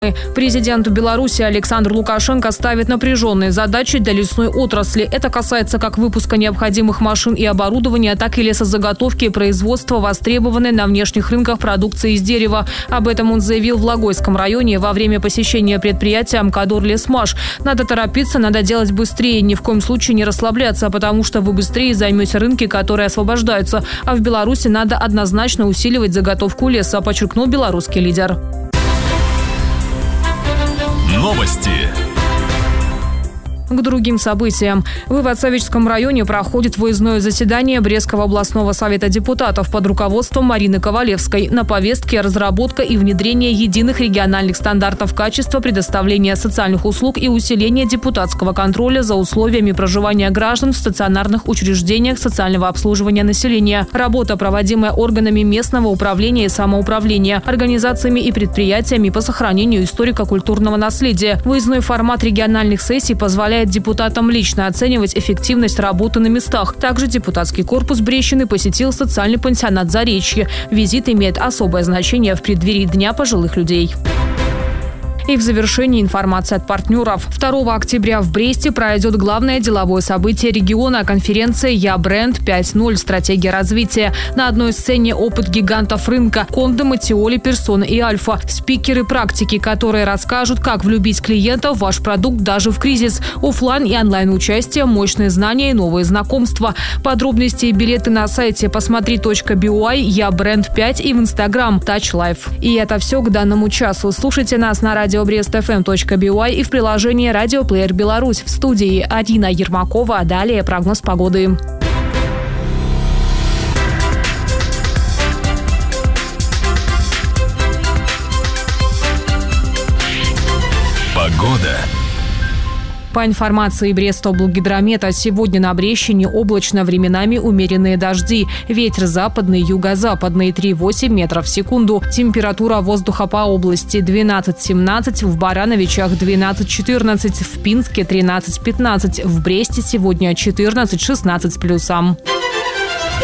Президент Беларуси Александр Лукашенко ставит напряженные задачи для лесной отрасли. Это касается как выпуска необходимых машин и оборудования, так и лесозаготовки и производства востребованной на внешних рынках продукции из дерева. Об этом он заявил в Логойском районе во время посещения предприятия «Амкадор Лесмаш». Надо торопиться, надо делать быстрее, ни в коем случае не расслабляться, потому что вы быстрее займете рынки, которые освобождаются. А в Беларуси надо однозначно усиливать заготовку леса, подчеркнул белорусский лидер. Новости. К другим событиям. В Ивацевичском районе проходит выездное заседание Брестского областного совета депутатов под руководством Марины Ковалевской. На повестке разработка и внедрение единых региональных стандартов качества предоставления социальных услуг и усиление депутатского контроля за условиями проживания граждан в стационарных учреждениях социального обслуживания населения. Работа, проводимая органами местного управления и самоуправления, организациями и предприятиями по сохранению историко-культурного наследия. Выездной формат региональных сессий позволяет депутатам лично оценивать эффективность работы на местах. Также депутатский корпус Брещины посетил социальный пансионат «Заречье». Визит имеет особое значение в преддверии Дня пожилых людей. И в завершении информация от партнеров. 2 октября в Бресте пройдет главное деловое событие региона – конференция «Я бренд 5.0. Стратегия развития». На одной сцене опыт гигантов рынка – Кондо, Матиоли, Персона и Альфа. Спикеры практики, которые расскажут, как влюбить клиента в ваш продукт даже в кризис. Оффлайн и онлайн участие, мощные знания и новые знакомства. Подробности и билеты на сайте посмотри.by, «Я бренд 5» и в Instagram Touch Life. И это все к данному часу. Слушайте нас на радио brestfm.by и в приложении «Радиоплеер Беларусь». В студии Арина Ермакова. Далее прогноз погоды. Погода. По информации Брестоблгидромета, сегодня на Брещине облачно, временами умеренные дожди. Ветер западный, юго-западный 3,8 метров в секунду. Температура воздуха по области 12-17, в Барановичах 12-14, в Пинске 13-15, в Бресте сегодня 14-16 с плюсом.